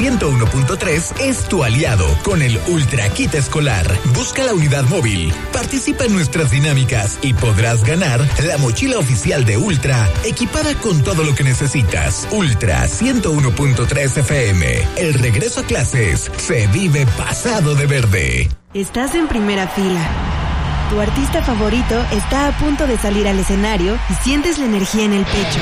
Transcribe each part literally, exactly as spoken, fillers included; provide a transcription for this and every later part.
ciento uno punto tres es tu aliado con el Ultra Kit Escolar. Busca la unidad móvil, participa en nuestras dinámicas y podrás ganar la mochila oficial de Ultra, equipada con todo lo que necesitas. Ultra ciento uno punto tres F M. El regreso a clases se vive pasado de verde. Estás en primera fila. Tu artista favorito está a punto de salir al escenario y sientes la energía en el pecho.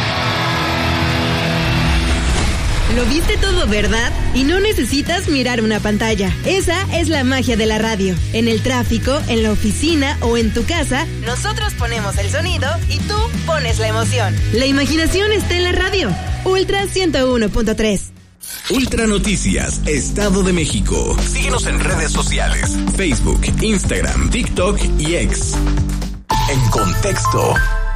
Lo viste todo, ¿verdad? Y no necesitas mirar una pantalla. Esa es la magia de la radio. En el tráfico, en la oficina o en tu casa, nosotros ponemos el sonido y tú pones la emoción. La imaginación está en la radio. Ultra ciento uno punto tres. Ultra Noticias, Estado de México. Síguenos en redes sociales, Facebook, Instagram, TikTok y X. En contexto.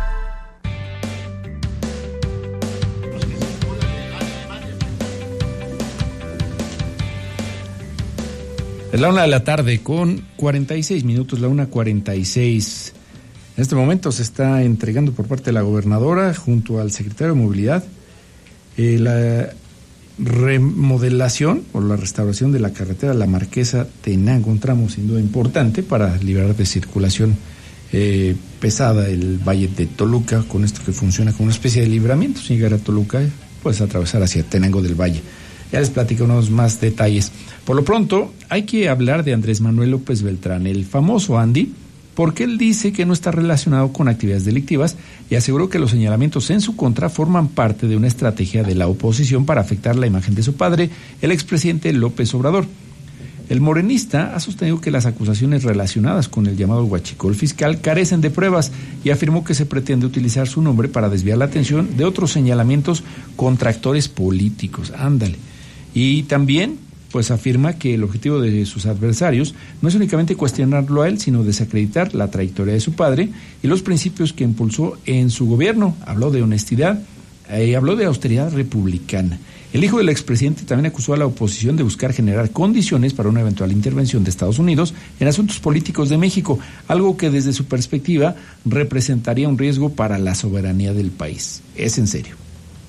Es la una de la tarde con cuarenta y seis minutos, la una cuarenta y seis. En este momento se está entregando por parte de la gobernadora junto al secretario de Movilidad eh, la remodelación o la restauración de la carretera La Marquesa Tenango, un tramo sin duda importante para liberar de circulación eh, pesada el Valle de Toluca, con esto que funciona como una especie de libramiento. Sin llegar a Toluca, puedes atravesar hacia Tenango del Valle. Ya les platico unos más detalles. Por lo pronto, hay que hablar de Andrés Manuel López Beltrán, el famoso Andy, porque él dice que no está relacionado con actividades delictivas y aseguró que los señalamientos en su contra forman parte de una estrategia de la oposición para afectar la imagen de su padre, el expresidente López Obrador. El morenista ha sostenido que las acusaciones relacionadas con el llamado huachicol fiscal carecen de pruebas y afirmó que se pretende utilizar su nombre para desviar la atención de otros señalamientos contra actores políticos. Ándale. Y también pues afirma que el objetivo de sus adversarios no es únicamente cuestionarlo a él, sino desacreditar la trayectoria de su padre y los principios que impulsó en su gobierno. Habló de honestidad, eh, habló de austeridad republicana. El hijo del expresidente también acusó a la oposición de buscar generar condiciones para una eventual intervención de Estados Unidos en asuntos políticos de México, algo que desde su perspectiva representaría un riesgo para la soberanía del país. Es en serio.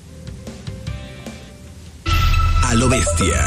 A lo bestia.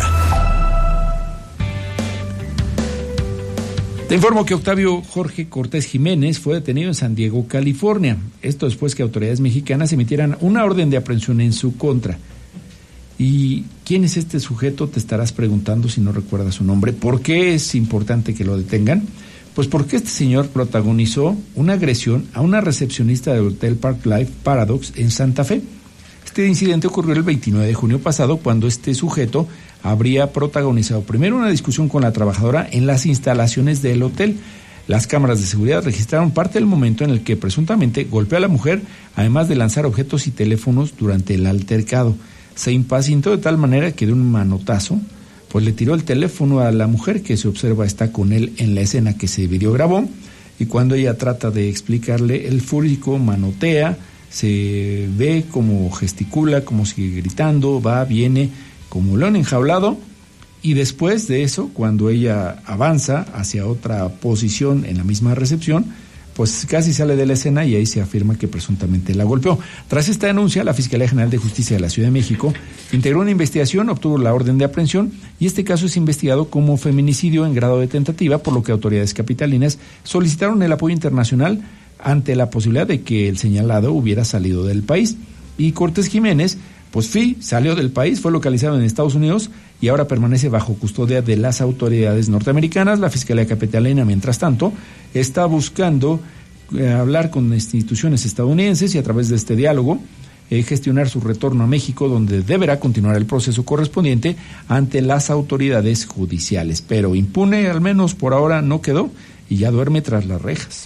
Te informo que Octavio Jorge Cortés Jiménez fue detenido en San Diego, California. Esto después que autoridades mexicanas emitieran una orden de aprehensión en su contra. ¿Y quién es este sujeto? Te estarás preguntando si no recuerdas su nombre. ¿Por qué es importante que lo detengan? Pues porque este señor protagonizó una agresión a una recepcionista del Hotel Park Life Paradox en Santa Fe. Este incidente ocurrió el veintinueve de junio pasado, cuando este sujeto habría protagonizado primero una discusión con la trabajadora en las instalaciones del hotel. Las cámaras de seguridad registraron parte del momento en el que presuntamente golpeó a la mujer, además de lanzar objetos y teléfonos durante el altercado. Se impacientó de tal manera que de un manotazo, pues le tiró el teléfono a la mujer, que se observa está con él en la escena que se videograbó, y cuando ella trata de explicarle, el fúrico manotea, se ve como gesticula, como sigue gritando, va, viene, como león enjaulado, y después de eso, cuando ella avanza hacia otra posición en la misma recepción, pues casi sale de la escena y ahí se afirma que presuntamente la golpeó. Tras esta denuncia, la Fiscalía General de Justicia de la Ciudad de México integró una investigación, obtuvo la orden de aprehensión y este caso es investigado como feminicidio en grado de tentativa, por lo que autoridades capitalinas solicitaron el apoyo internacional ante la posibilidad de que el señalado hubiera salido del país. Y Cortés Jiménez, pues sí, salió del país, fue localizado en Estados Unidos y ahora permanece bajo custodia de las autoridades norteamericanas. La Fiscalía Capitalina, mientras tanto, está buscando eh, hablar con instituciones estadounidenses y a través de este diálogo eh, gestionar su retorno a México, donde deberá continuar el proceso correspondiente ante las autoridades judiciales. Pero impune, al menos por ahora, no quedó y ya duerme tras las rejas.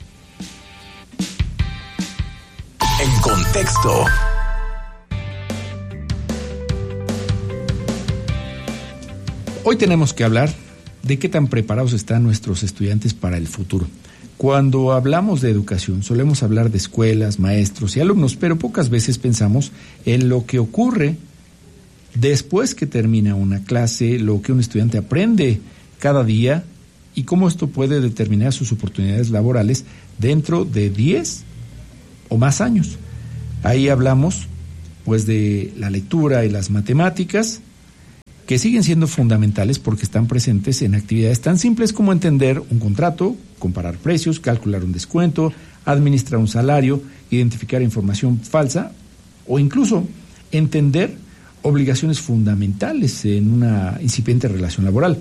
En contexto. Hoy tenemos que hablar de qué tan preparados están nuestros estudiantes para el futuro. Cuando hablamos de educación, solemos hablar de escuelas, maestros y alumnos, pero pocas veces pensamos en lo que ocurre después que termina una clase, lo que un estudiante aprende cada día y cómo esto puede determinar sus oportunidades laborales dentro de diez o más años. Ahí hablamos pues de la lectura y las matemáticas, que siguen siendo fundamentales porque están presentes en actividades tan simples como entender un contrato, comparar precios, calcular un descuento, administrar un salario, identificar información falsa o incluso entender obligaciones fundamentales en una incipiente relación laboral.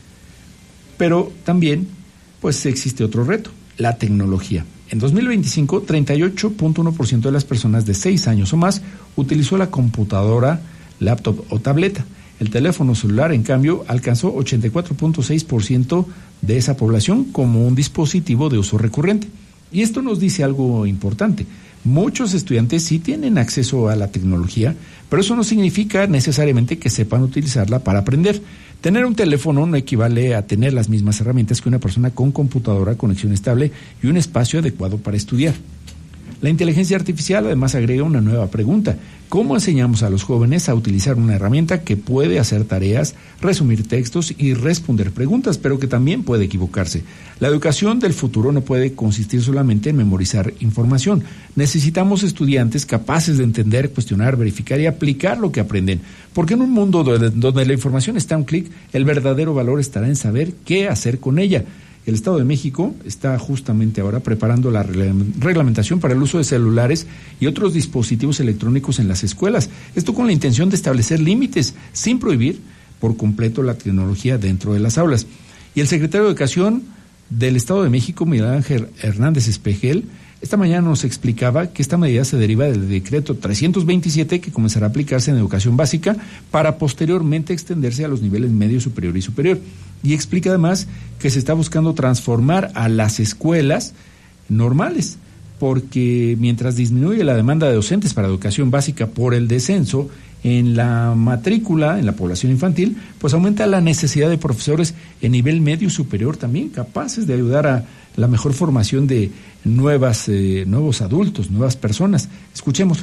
Pero también, pues existe otro reto, la tecnología. En dos mil veinticinco, treinta y ocho punto uno por ciento de las personas de seis años o más utilizó la computadora, laptop o tableta. El teléfono celular, en cambio, alcanzó ochenta y cuatro punto seis por ciento de esa población como un dispositivo de uso recurrente. Y esto nos dice algo importante. Muchos estudiantes sí tienen acceso a la tecnología, pero eso no significa necesariamente que sepan utilizarla para aprender. Tener un teléfono no equivale a tener las mismas herramientas que una persona con computadora, conexión estable y un espacio adecuado para estudiar. La inteligencia artificial además agrega una nueva pregunta. ¿Cómo enseñamos a los jóvenes a utilizar una herramienta que puede hacer tareas, resumir textos y responder preguntas, pero que también puede equivocarse? La educación del futuro no puede consistir solamente en memorizar información. Necesitamos estudiantes capaces de entender, cuestionar, verificar y aplicar lo que aprenden. Porque en un mundo donde, donde la información está a un clic, el verdadero valor estará en saber qué hacer con ella. El Estado de México está justamente ahora preparando la reglamentación para el uso de celulares y otros dispositivos electrónicos en las escuelas. Esto con la intención de establecer límites sin prohibir por completo la tecnología dentro de las aulas. Y el secretario de Educación del Estado de México, Miguel Ángel Hernández Espejel, esta mañana nos explicaba que esta medida se deriva del decreto trescientos veintisiete que comenzará a aplicarse en educación básica para posteriormente extenderse a los niveles medio, superior y superior. Y explica además que se está buscando transformar a las escuelas normales, porque mientras disminuye la demanda de docentes para educación básica por el descenso en la matrícula, en la población infantil, pues aumenta la necesidad de profesores en nivel medio superior también, capaces de ayudar a la mejor formación de nuevas, eh, nuevos adultos, nuevas personas. Escuchémoslo.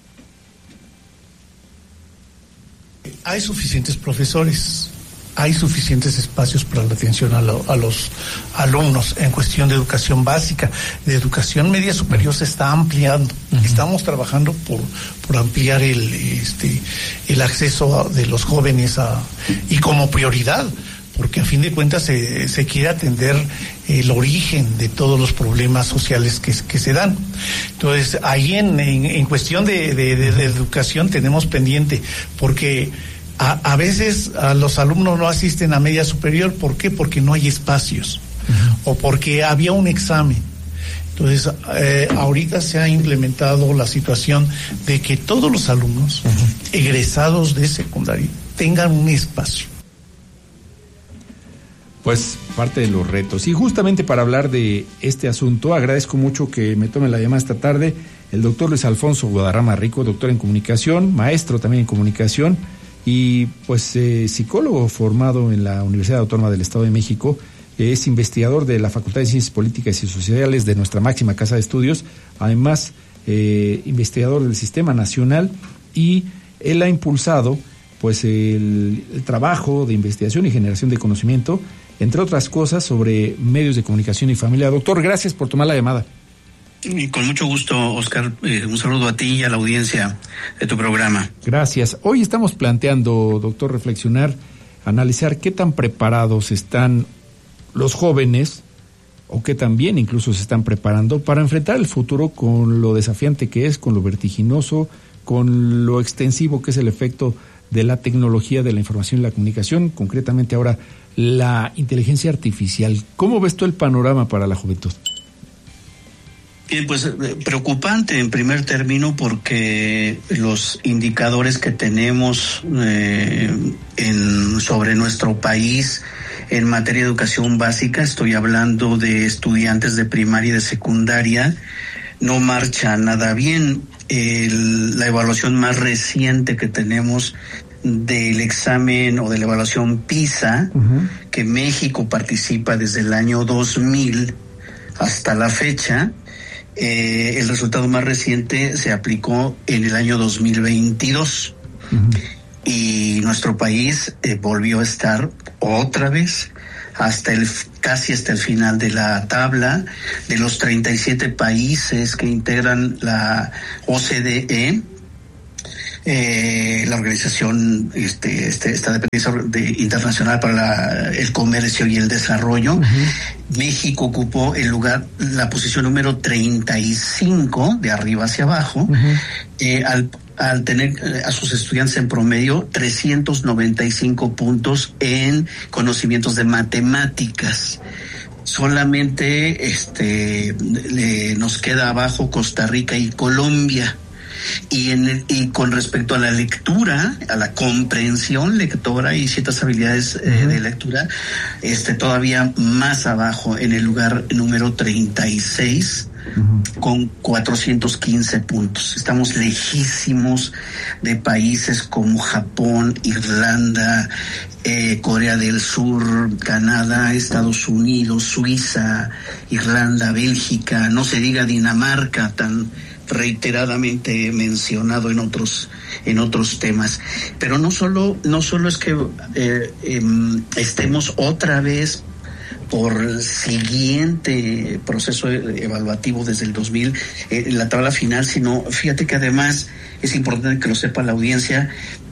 Hay suficientes profesores, hay suficientes espacios para la atención a, lo, a los alumnos en cuestión de educación básica. De educación media superior se está ampliando. Uh-huh. Estamos trabajando por, por ampliar el, este, el acceso a, de los jóvenes a, y como prioridad, porque a fin de cuentas se, se quiere atender el origen de todos los problemas sociales que, que se dan. Entonces, ahí en, en, en cuestión de, de, de, de educación tenemos pendiente, porque a, a veces a los alumnos no asisten a media superior. ¿Por qué? Porque no hay espacios, uh-huh. o porque había un examen. Entonces, eh, ahorita se ha implementado la situación de que todos los alumnos, uh-huh. egresados de secundaria tengan un espacio. Pues parte de los retos. Y justamente para hablar de este asunto, agradezco mucho que me tome la llamada esta tarde el doctor Luis Alfonso Guadarrama Rico, doctor en comunicación, maestro también en comunicación y pues eh, psicólogo formado en la Universidad Autónoma del Estado de México. Es investigador de la Facultad de Ciencias Políticas y Sociales de nuestra máxima casa de estudios, además eh, investigador del Sistema Nacional, y él ha impulsado pues el, el trabajo de investigación y generación de conocimiento, entre otras cosas, sobre medios de comunicación y familia. Doctor, gracias por tomar la llamada. Y con mucho gusto, Oscar. Eh, un saludo a ti y a la audiencia de tu programa. Gracias. Hoy estamos planteando, doctor, reflexionar, analizar qué tan preparados están los jóvenes, o qué tan bien incluso se están preparando para enfrentar el futuro con lo desafiante que es, con lo vertiginoso, con lo extensivo que es el efecto de la tecnología, de la información y la comunicación, concretamente ahora la inteligencia artificial. ¿Cómo ves tú el panorama para la juventud? Bien, pues preocupante en primer término, porque los indicadores que tenemos eh, en, sobre nuestro país en materia de educación básica, estoy hablando de estudiantes de primaria y de secundaria, no marcha nada bien. El, la evaluación más reciente que tenemos del examen o de la evaluación PISA, uh-huh. que México participa desde el año dos mil hasta la fecha, eh, el resultado más reciente se aplicó en el año dos mil veintidós. Uh-huh. Y nuestro país eh, volvió a estar otra vez hasta el casi hasta el final de la tabla. De los treinta y siete países que integran la O C D E, eh, la organización, este, este, esta dependencia de, internacional para la, el comercio y el desarrollo. Uh-huh. México ocupó el lugar, la posición número treinta y cinco, de arriba hacia abajo, uh-huh. eh, al, al tener eh, a sus estudiantes en promedio trescientos noventa y cinco puntos en conocimientos de matemáticas. Solamente este le, nos queda abajo Costa Rica y Colombia. Y, en el, y con respecto a la lectura, a la comprensión lectora y ciertas habilidades eh, uh-huh. de lectura, este todavía más abajo, en el lugar número treinta y seis, uh-huh. con cuatrocientos quince puntos. Estamos lejísimos de países como Japón, Irlanda, eh, Corea del Sur, Canadá, Estados Unidos, Suiza, Irlanda, Bélgica, no se diga Dinamarca, tan reiteradamente mencionado en otros en otros temas. Pero no solo no solo es que eh, eh, estemos otra vez por el siguiente proceso evaluativo desde el dos mil eh, en la tabla final, sino fíjate que además es importante que lo sepa la audiencia.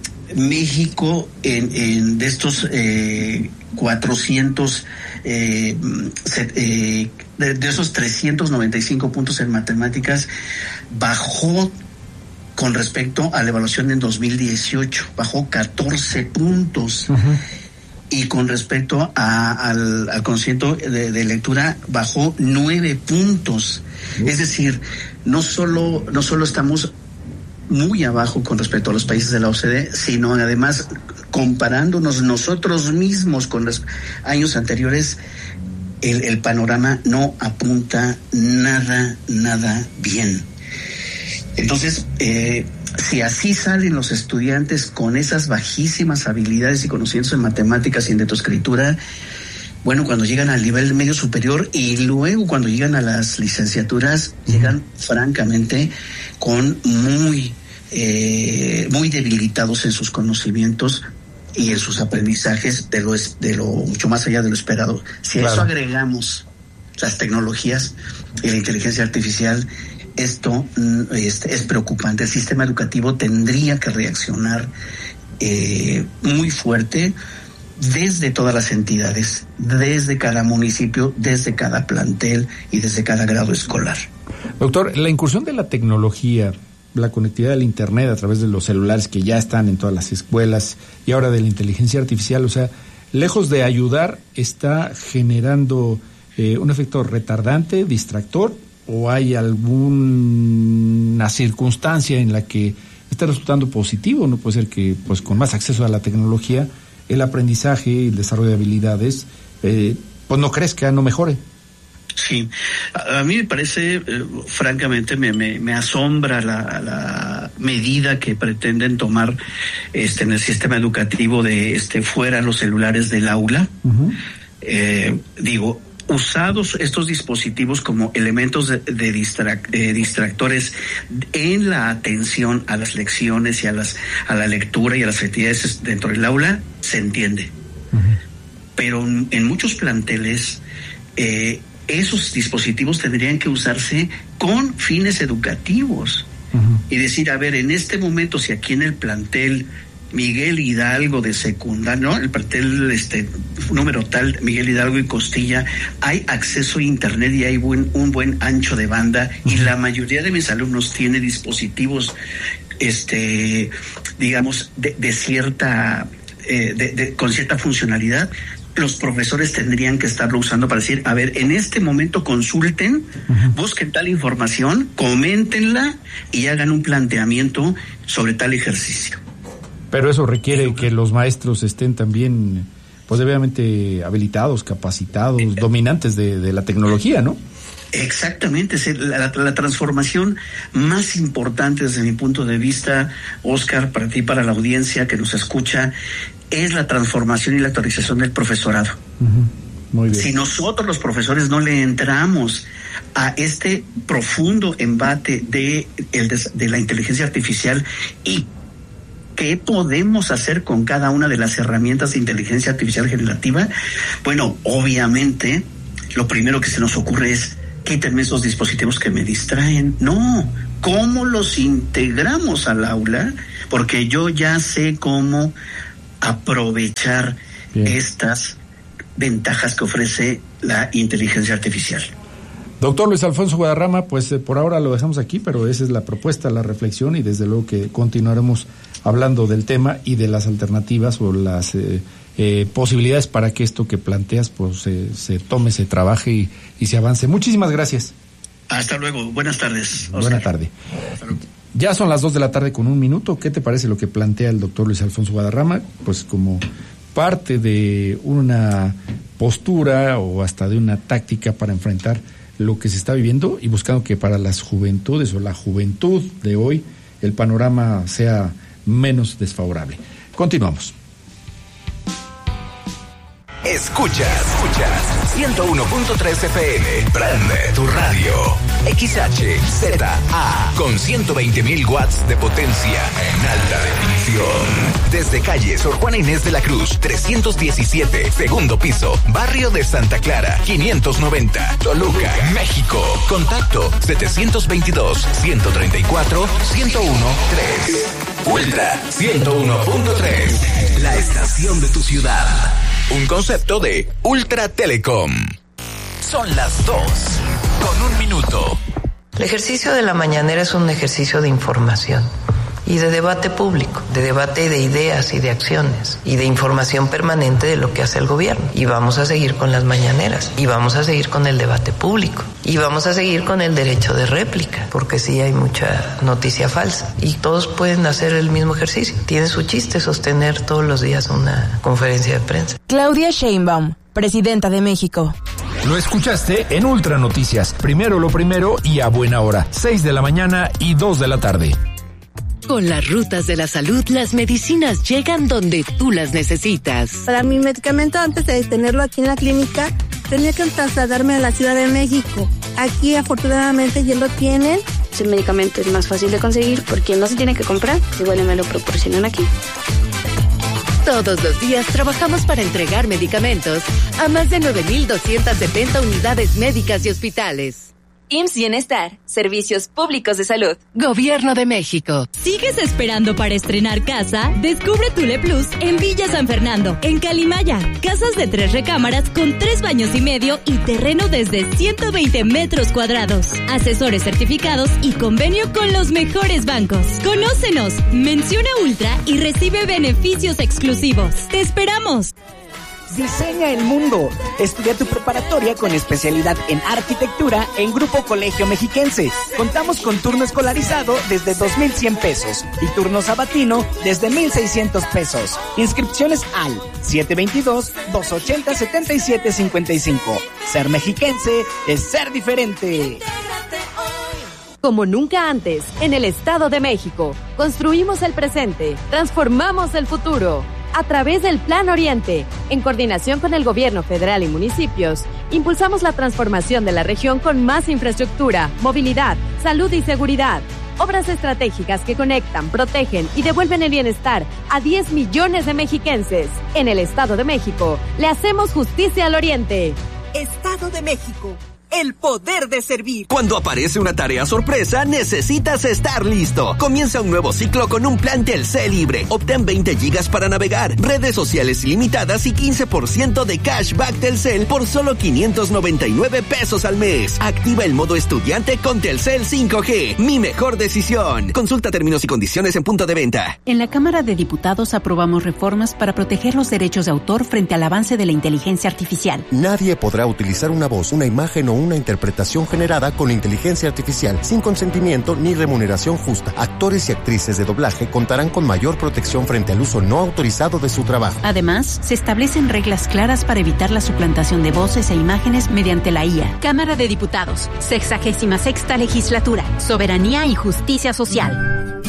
México en, en de estos eh, cuatrocientos eh, eh, de, de esos trescientos noventa y cinco puntos en matemáticas, bajó con respecto a la evaluación en dos mil dieciocho, bajó catorce puntos. Uh-huh. Y con respecto a, al, al conocimiento de, de lectura, bajó nueve puntos. Uh-huh. Es decir, no solo, no solo estamos muy abajo con respecto a los países de la O C D E, sino además comparándonos nosotros mismos con los años anteriores, el, el panorama no apunta nada, nada bien. Entonces, eh, si así salen los estudiantes con esas bajísimas habilidades y conocimientos en matemáticas y en lectoescritura, bueno, cuando llegan al nivel medio superior y luego cuando llegan a las licenciaturas, uh-huh. llegan francamente con muy, eh, muy debilitados en sus conocimientos y en sus aprendizajes de lo, de lo mucho más allá de lo esperado. Si claro. a eso agregamos las tecnologías y la inteligencia artificial, esto es, es preocupante. El sistema educativo tendría que reaccionar eh, muy fuerte desde todas las entidades, desde cada municipio, desde cada plantel y desde cada grado escolar. Doctor, la incursión de la tecnología, la conectividad del Internet a través de los celulares que ya están en todas las escuelas y ahora de la inteligencia artificial, o sea, lejos de ayudar, está generando eh, un efecto retardante, distractor, o hay alguna circunstancia en la que está resultando positivo. No puede ser que, pues, con más acceso a la tecnología, el aprendizaje y el desarrollo de habilidades, eh, pues no crezca, no mejore. Sí, a, a mí me parece, eh, francamente, me, me, me asombra la, la medida que pretenden tomar este en el sistema educativo de este fuera los celulares del aula. Uh-huh. Eh, digo, usados estos dispositivos como elementos de, de distrac, eh, distractores en la atención a las lecciones y a las a la lectura y a las actividades dentro del aula, se entiende. Uh-huh. Pero en muchos planteles eh, esos dispositivos tendrían que usarse con fines educativos. Uh-huh. Y decir, a ver, en este momento, si aquí en el plantel Miguel Hidalgo de secundaria, ¿no? El plantel este número tal, Miguel Hidalgo y Costilla, hay acceso a internet y hay buen, un buen ancho de banda, uh-huh. y la mayoría de mis alumnos tiene dispositivos, este, digamos, de, de cierta, eh, de, de, con cierta funcionalidad. Los profesores tendrían que estarlo usando para decir, a ver, en este momento consulten, uh-huh. busquen tal información, coméntenla y hagan un planteamiento sobre tal ejercicio. Pero eso requiere que los maestros estén también, pues, debidamente habilitados, capacitados, eh, dominantes de, de la tecnología, ¿no? Exactamente, la, la transformación más importante desde mi punto de vista, Oscar, para ti, para la audiencia que nos escucha, es la transformación y la actualización del profesorado. Uh-huh. Muy bien. Si nosotros los profesores no le entramos a este profundo embate de, el, de la inteligencia artificial y ¿qué podemos hacer con cada una de las herramientas de inteligencia artificial generativa? Bueno, obviamente, lo primero que se nos ocurre es, quítenme esos dispositivos que me distraen. No, cómo los integramos al aula, porque yo ya sé cómo aprovechar Bien. estas ventajas que ofrece la inteligencia artificial. Doctor Luis Alfonso Guadarrama, pues eh, por ahora lo dejamos aquí, pero esa es la propuesta, la reflexión, y desde luego que continuaremos hablando del tema y de las alternativas o las eh, eh, posibilidades para que esto que planteas pues eh, se tome, se trabaje y, y se avance. Muchísimas gracias. Hasta luego, buenas tardes, Oscar. Buena tarde. Ya son las dos de la tarde con un minuto. ¿Qué te parece lo que plantea el doctor Luis Alfonso Guadarrama? Pues como parte de una postura o hasta de una táctica para enfrentar lo que se está viviendo y buscando que para las juventudes o la juventud de hoy el panorama sea menos desfavorable. Continuamos. Escuchas, escuchas ciento uno punto tres F M, prende tu radio. X H Z A con ciento veinte mil watts de potencia en alta definición. Desde calle Sor Juana Inés de la Cruz, trescientos diecisiete, segundo piso, barrio de Santa Clara, quinientos noventa, Toluca, México. Contacto setecientos veintidós, ciento treinta y cuatro, ciento uno tres. Ultra ciento uno punto tres, la estación de tu ciudad. Un concepto de Ultra Telecom. Son las dos, con un minuto. El ejercicio de la mañanera es un ejercicio de información y de debate público, de debate de ideas y de acciones y de información permanente de lo que hace el gobierno. Y vamos a seguir con las mañaneras, y vamos a seguir con el debate público, y vamos a seguir con el derecho de réplica, porque sí hay mucha noticia falsa y todos pueden hacer el mismo ejercicio. Tiene su chiste sostener todos los días una conferencia de prensa. Claudia Sheinbaum, presidenta de México. Lo escuchaste en Ultra Noticias. Primero lo primero y a buena hora. seis de la mañana y dos de la tarde. Con las rutas de la salud, las medicinas llegan donde tú las necesitas. Para mi medicamento, antes de tenerlo aquí en la clínica, tenía que trasladarme a la Ciudad de México. Aquí, afortunadamente, ya lo tienen. El medicamento es más fácil de conseguir porque no se tiene que comprar, igual me lo proporcionan aquí. Todos los días trabajamos para entregar medicamentos a más de nueve mil doscientas setenta unidades médicas y hospitales. I M S S Bienestar, Servicios Públicos de Salud. Gobierno de México. ¿Sigues esperando para estrenar casa? Descubre Tule Plus en Villa San Fernando, en Calimaya. Casas de tres recámaras con tres baños y medio y terreno desde ciento veinte metros cuadrados. Asesores certificados y convenio con los mejores bancos. Conócenos, menciona Ultra y recibe beneficios exclusivos. ¡Te esperamos! Diseña el mundo. Estudia tu preparatoria con especialidad en arquitectura en Grupo Colegio Mexiquense. Contamos con turno escolarizado desde dos mil cien pesos y turno sabatino desde mil seiscientos pesos. Inscripciones al siete veintidós, doscientos ochenta, setenta y siete cincuenta y cinco. Ser mexiquense es ser diferente. Como nunca antes, en el Estado de México, construimos el presente, transformamos el futuro. A través del Plan Oriente, en coordinación con el gobierno federal y municipios, impulsamos la transformación de la región con más infraestructura, movilidad, salud y seguridad. Obras estratégicas que conectan, protegen y devuelven el bienestar a diez millones de mexiquenses. En el Estado de México, le hacemos justicia al Oriente. Estado de México. El poder de servir. Cuando aparece una tarea sorpresa, necesitas estar listo. Comienza un nuevo ciclo con un plan Telcel libre. Obtén veinte gigas para navegar, redes sociales ilimitadas y quince por ciento de cashback Telcel por solo quinientos noventa y nueve pesos al mes. Activa el modo estudiante con Telcel cinco G. Mi mejor decisión. Consulta términos y condiciones en punto de venta. En la Cámara de Diputados aprobamos reformas para proteger los derechos de autor frente al avance de la inteligencia artificial. Nadie podrá utilizar una voz, una imagen o una interpretación generada con inteligencia artificial sin consentimiento ni remuneración justa. Actores y actrices de doblaje contarán con mayor protección frente al uso no autorizado de su trabajo. Además, se establecen reglas claras para evitar la suplantación de voces e imágenes mediante la I A. Cámara de Diputados, sexagésima sexta legislatura, soberanía y justicia social.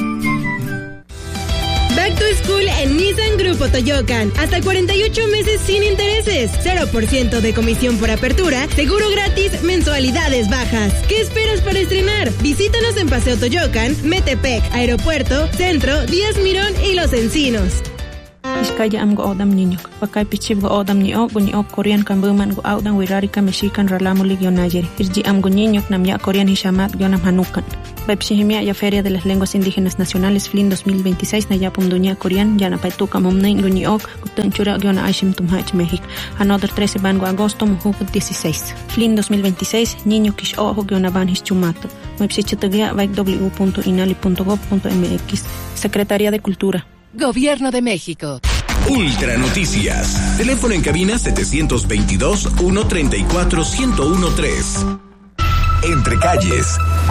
Back to School en Nissan Grupo Toyocan. Hasta cuarenta y ocho meses sin intereses. cero por ciento de comisión por apertura. Seguro gratis, mensualidades bajas. ¿Qué esperas para estrenar? Visítanos en Paseo Toyocan, Metepec, Aeropuerto, Centro, Díaz Mirón y Los Encinos. Iskaya am go odam niño. Pakai pichib go odam ni ok ni ok Korean kambuman go odam wirari ka Mexican ralamu ligionayeri. Irji am go niño nam ya Korean hishamat gionam hanukan. Pepsihimia ya Feria de las Lenguas Indígenas Nacionales F L I N dos mil veintiséis na yapum dunia Korean yana paituka momne nguniok kutanchura giona aishim tumhach México. Another trece bango agosto mujuk dieciséis. F L I N dos mil veintiséis niño kish ojo giona banhis chumato. Mepsichitagia vaik w punto inali punto gov punto m x. Secretaría de Cultura. Gobierno de México. Ultra Noticias. Teléfono en cabina setecientos veintidós, ciento treinta y cuatro, ciento trece. Entre calles.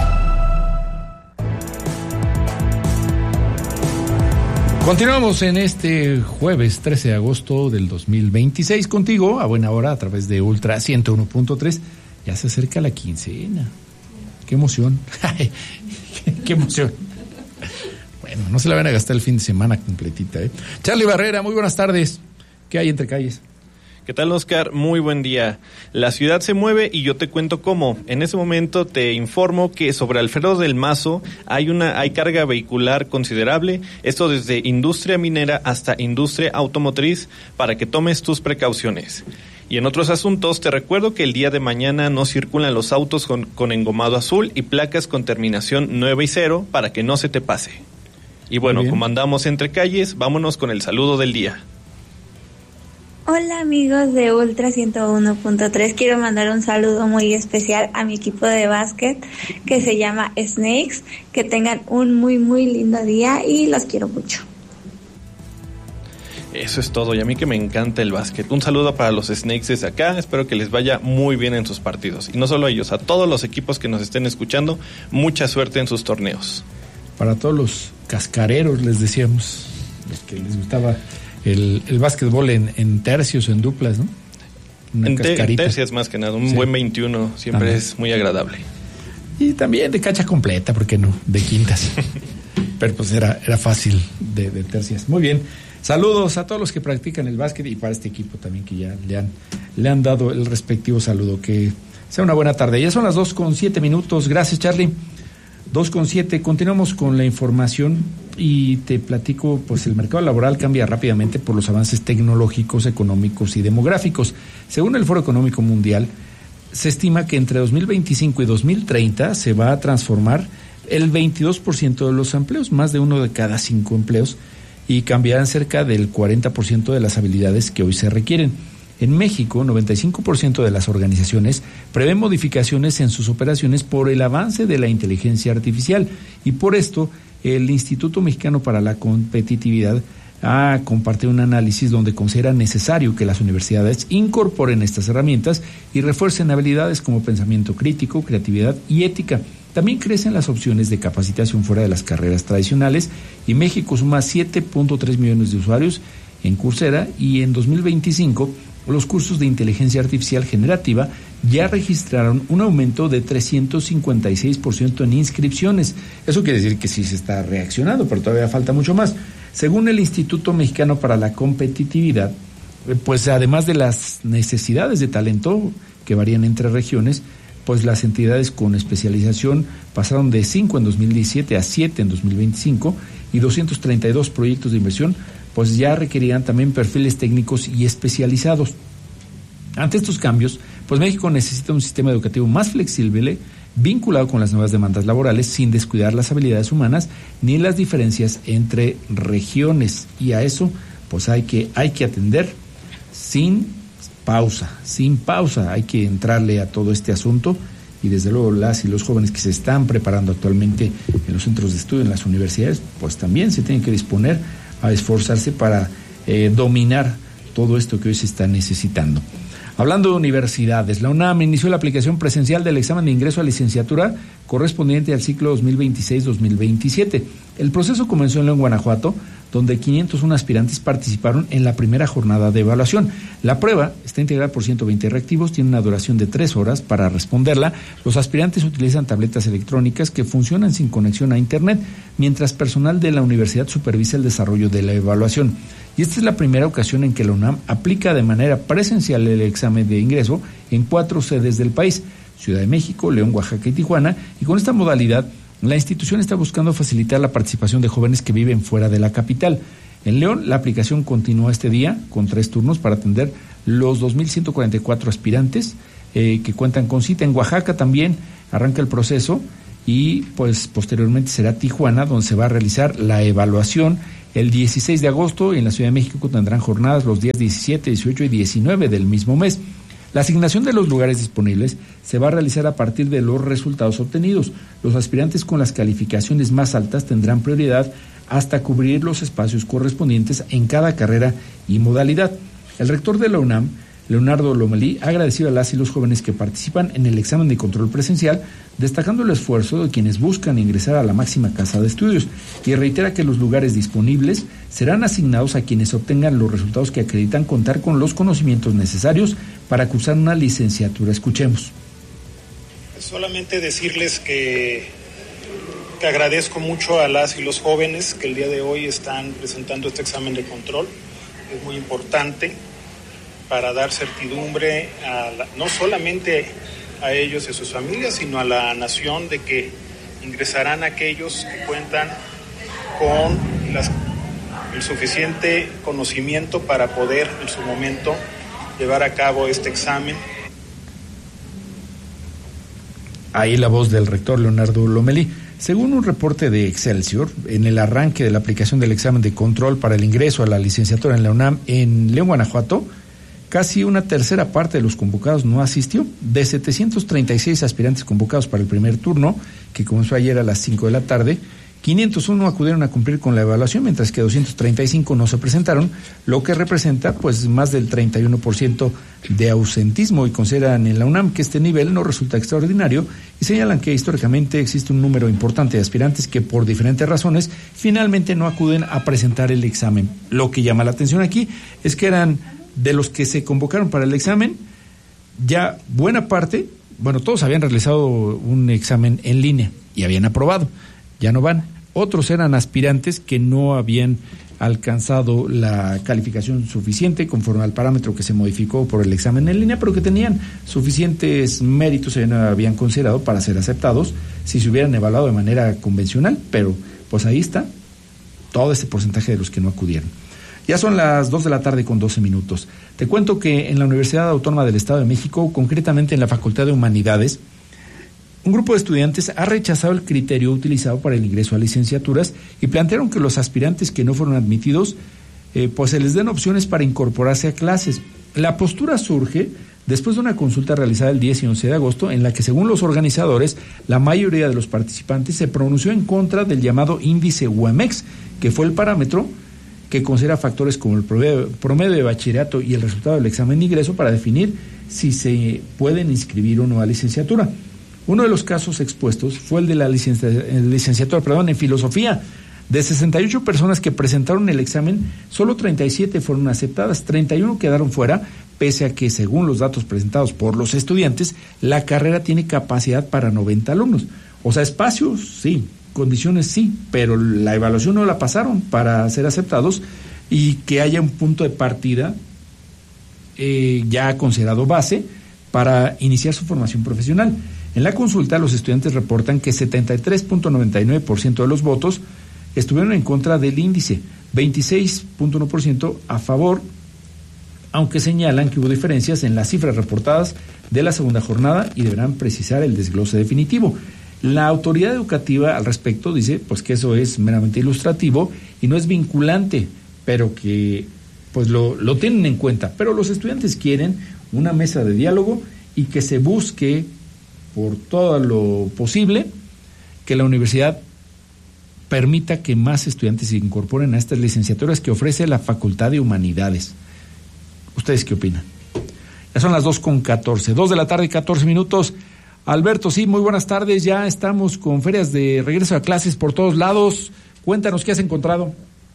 Continuamos en este jueves trece de agosto del dos mil veintiséis contigo a buena hora a través de Ultra ciento uno punto tres. Ya se acerca la quincena. Qué emoción. Qué emoción. Bueno, no se la van a gastar el fin de semana completita, ¿eh? Charlie Barrera, muy buenas tardes. ¿Qué hay entre calles? ¿Qué tal, Oscar? Muy buen día. La ciudad se mueve y yo te cuento cómo. En ese momento te informo que sobre Alfredo del Mazo hay una hay carga vehicular considerable, esto desde industria minera hasta industria automotriz, para que tomes tus precauciones. Y en otros asuntos, te recuerdo que el día de mañana no circulan los autos con, con engomado azul y placas con terminación nueve y cero para que no se te pase. Y bueno, como andamos entre calles, vámonos con el saludo del día. Hola amigos de Ultra ciento uno punto tres, quiero mandar un saludo muy especial a mi equipo de básquet que se llama Snakes, que tengan un muy muy lindo día y los quiero mucho. Eso es todo, y a mí que me encanta el básquet. Un saludo para los Snakes desde acá, espero que les vaya muy bien en sus partidos. Y no solo a ellos, a todos los equipos que nos estén escuchando, mucha suerte en sus torneos. Para todos los cascareros, les decíamos, los que les gustaba el, el básquetbol en, en tercios o en duplas, ¿no? Una en, te, en cascarita. tercias más que nada, un Sí. buen veintiuno siempre También. es muy agradable. Y también de cancha completa, ¿por qué no? De quintas. Pero pues era, era fácil de, de tercias. Muy bien. Saludos a todos los que practican el básquet y para este equipo también que ya le han, le han dado el respectivo saludo. Que sea una buena tarde. Ya son las dos con siete minutos. Gracias, Charlie. dos con siete. Continuamos con la información y te platico, pues el mercado laboral cambia rápidamente por los avances tecnológicos, económicos y demográficos. Según el Foro Económico Mundial, se estima que entre dos mil veinticinco y dos mil treinta se va a transformar el veintidós por ciento de los empleos, más de uno de cada cinco empleos, y cambiarán cerca del cuarenta por ciento de las habilidades que hoy se requieren. En México, noventa y cinco por ciento de las organizaciones prevén modificaciones en sus operaciones por el avance de la inteligencia artificial, y por esto el Instituto Mexicano para la Competitividad ha compartido un análisis donde considera necesario que las universidades incorporen estas herramientas y refuercen habilidades como pensamiento crítico, creatividad y ética. También crecen las opciones de capacitación fuera de las carreras tradicionales y México suma siete punto tres millones de usuarios en Coursera, y en dos mil veinticinco los cursos de inteligencia artificial generativa ya registraron un aumento de trescientos cincuenta y seis por ciento en inscripciones. Eso quiere decir que sí se está reaccionando, pero todavía falta mucho más. Según el Instituto Mexicano para la Competitividad, pues además de las necesidades de talento que varían entre regiones, pues las entidades con especialización pasaron de cinco en dos mil diecisiete a siete en dos mil veinticinco, y doscientos treinta y dos proyectos de inversión pues ya requerían también perfiles técnicos y especializados. Ante estos cambios, pues México necesita un sistema educativo más flexible, vinculado con las nuevas demandas laborales, sin descuidar las habilidades humanas ni las diferencias entre regiones. Y a eso, pues hay que, hay que atender sin pausa, sin pausa. Hay que entrarle a todo este asunto, y desde luego las y los jóvenes que se están preparando actualmente en los centros de estudio, en las universidades, pues también se tienen que disponer a esforzarse para eh, dominar todo esto que hoy se está necesitando. Hablando de universidades, la UNAM inició la aplicación presencial del examen de ingreso a licenciatura correspondiente al ciclo dos mil veintiséis dos mil veintisiete. El proceso comenzó en León, Guanajuato, donde quinientos uno aspirantes participaron en la primera jornada de evaluación. La prueba está integrada por ciento veinte reactivos, tiene una duración de tres horas para responderla. Los aspirantes utilizan tabletas electrónicas que funcionan sin conexión a Internet, mientras personal de la universidad supervisa el desarrollo de la evaluación. Y esta es la primera ocasión en que la UNAM aplica de manera presencial el examen de ingreso en cuatro sedes del país: Ciudad de México, León, Oaxaca y Tijuana, y con esta modalidad la institución está buscando facilitar la participación de jóvenes que viven fuera de la capital. En León, la aplicación continúa este día con tres turnos para atender los dos mil ciento cuarenta y cuatro aspirantes eh, que cuentan con cita. En Oaxaca también arranca el proceso y pues posteriormente será Tijuana, donde se va a realizar la evaluación el dieciséis de agosto. Y en la Ciudad de México tendrán jornadas los días diecisiete, dieciocho y diecinueve del mismo mes. La asignación de los lugares disponibles se va a realizar a partir de los resultados obtenidos. Los aspirantes con las calificaciones más altas tendrán prioridad hasta cubrir los espacios correspondientes en cada carrera y modalidad. El rector de la UNAM, Leonardo Lomelí, ha agradecido a las y los jóvenes que participan en el examen de control presencial, destacando el esfuerzo de quienes buscan ingresar a la máxima casa de estudios, y reitera que los lugares disponibles serán asignados a quienes obtengan los resultados que acreditan contar con los conocimientos necesarios para cursar una licenciatura. Escuchemos. Solamente decirles que, que agradezco mucho a las y los jóvenes que el día de hoy están presentando este examen de control. Es muy importante para dar certidumbre a la, no solamente a ellos y a sus familias, sino a la nación, de que ingresarán aquellos que cuentan con las, el suficiente conocimiento para poder en su momento llevar a cabo este examen. Ahí la voz del rector Leonardo Lomelí. Según un reporte de Excelsior, en el arranque de la aplicación del examen de control para el ingreso a la licenciatura en la UNAM en León, Guanajuato, casi una tercera parte de los convocados no asistió. De setecientos treinta y seis aspirantes convocados para el primer turno, que comenzó ayer a las cinco de la tarde, quinientos uno acudieron a cumplir con la evaluación, mientras que doscientos treinta y cinco no se presentaron, lo que representa pues más del treinta y uno por ciento de ausentismo, y consideran en la UNAM que este nivel no resulta extraordinario y señalan que históricamente existe un número importante de aspirantes que por diferentes razones finalmente no acuden a presentar el examen. Lo que llama la atención aquí es que eran de los que se convocaron para el examen, ya buena parte, bueno, todos habían realizado un examen en línea y habían aprobado, ya no van. Otros eran aspirantes que no habían alcanzado la calificación suficiente conforme al parámetro que se modificó por el examen en línea, pero que tenían suficientes méritos y no habían considerado para ser aceptados si se hubieran evaluado de manera convencional, pero pues ahí está todo ese porcentaje de los que no acudieron. Ya son las dos de la tarde con doce minutos. Te cuento que en la Universidad Autónoma del Estado de México, concretamente en la Facultad de Humanidades, un grupo de estudiantes ha rechazado el criterio utilizado para el ingreso a licenciaturas y plantearon que los aspirantes que no fueron admitidos, eh, pues se les den opciones para incorporarse a clases. La postura surge después de una consulta realizada el diez y once de agosto, en la que, según los organizadores, la mayoría de los participantes se pronunció en contra del llamado índice U A M E X, que fue el parámetro que considera factores como el promedio de bachillerato y el resultado del examen de ingreso para definir si se pueden inscribir o no a licenciatura. Uno de los casos expuestos fue el de la licenciatura perdón, en filosofía. De sesenta y ocho personas que presentaron el examen, solo treinta y siete fueron aceptadas, treinta y uno quedaron fuera, pese a que, según los datos presentados por los estudiantes, la carrera tiene capacidad para noventa alumnos. O sea, espacios, sí, condiciones sí, pero la evaluación no la pasaron para ser aceptados, y que haya un punto de partida eh, ya considerado base para iniciar su formación profesional. En la consulta, los estudiantes reportan que setenta y tres punto noventa y nueve por ciento de los votos estuvieron en contra del índice, veintiséis punto uno por ciento a favor, aunque señalan que hubo diferencias en las cifras reportadas de la segunda jornada y deberán precisar el desglose definitivo. La autoridad educativa al respecto dice pues que eso es meramente ilustrativo y no es vinculante, pero que pues lo, lo tienen en cuenta. Pero los estudiantes quieren una mesa de diálogo y que se busque por todo lo posible que la universidad permita que más estudiantes se incorporen a estas licenciaturas que ofrece la Facultad de Humanidades. ¿Ustedes qué opinan? Ya son las dos con catorce, dos de la tarde, catorce minutos. Alberto, sí, muy buenas tardes. Ya estamos con ferias de regreso a clases por todos lados. Cuéntanos qué has encontrado.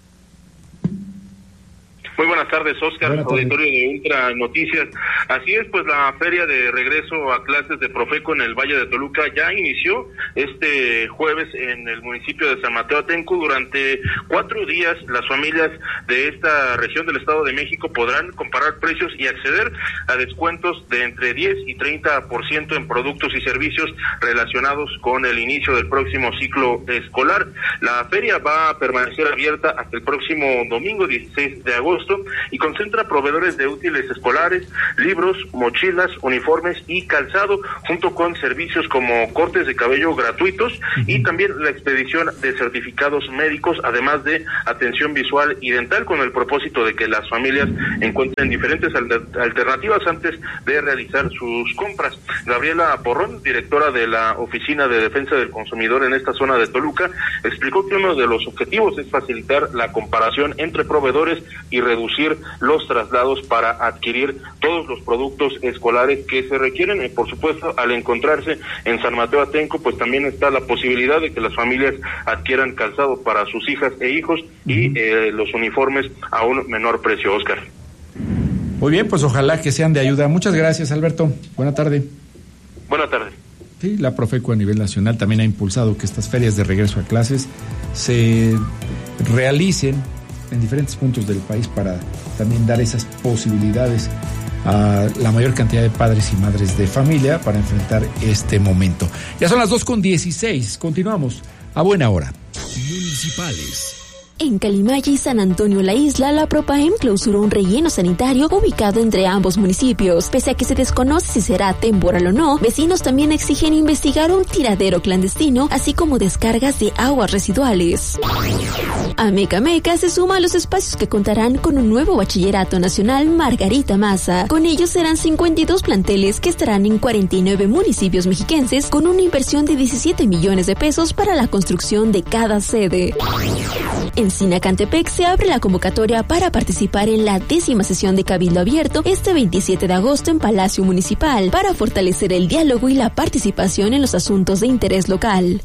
Muy buenas tardes, Oscar, buenas tardes. Auditorio de Ultra Noticias. Así es, pues la feria de regreso a clases de Profeco en el Valle de Toluca ya inició este jueves en el municipio de San Mateo Atenco. Durante cuatro días las familias de esta región del Estado de México podrán comparar precios y acceder a descuentos de entre diez y treinta por ciento en productos y servicios relacionados con el inicio del próximo ciclo escolar. La feria va a permanecer abierta hasta el próximo domingo dieciséis de agosto. agosto y concentra proveedores de útiles escolares, libros, mochilas, uniformes y calzado, junto con servicios como cortes de cabello gratuitos y también la expedición de certificados médicos, además de atención visual y dental, con el propósito de que las familias encuentren diferentes alter- alternativas antes de realizar sus compras. Gabriela Porrón, directora de la Oficina de Defensa del Consumidor en esta zona de Toluca, explicó que uno de los objetivos es facilitar la comparación entre proveedores y reducir los traslados para adquirir todos los productos escolares que se requieren. Y por supuesto, al encontrarse en San Mateo Atenco, pues también está la posibilidad de que las familias adquieran calzado para sus hijas e hijos y eh, los uniformes a un menor precio, Oscar. Muy bien, pues ojalá que sean de ayuda. Muchas gracias, Alberto. Buena tarde. Buena tarde. Sí, la Profeco a nivel nacional también ha impulsado que estas ferias de regreso a clases se realicen en diferentes puntos del país para también dar esas posibilidades a la mayor cantidad de padres y madres de familia para enfrentar este momento. Ya son las dos con dieciséis, continuamos a buena hora. Municipales. En Calimaya y San Antonio La Isla, la Propaem clausuró un relleno sanitario ubicado entre ambos municipios. Pese a que se desconoce si será temporal o no, vecinos también exigen investigar un tiradero clandestino, así como descargas de aguas residuales. Ameca Meca se suma a los espacios que contarán con un nuevo bachillerato nacional Margarita Maza. Con ellos serán cincuenta y dos planteles que estarán en cuarenta y nueve municipios mexiquenses, con una inversión de diecisiete millones de pesos para la construcción de cada sede. En Sinacantepec se abre la convocatoria para participar en la décima sesión de Cabildo Abierto este veintisiete de agosto en Palacio Municipal para fortalecer el diálogo y la participación en los asuntos de interés local.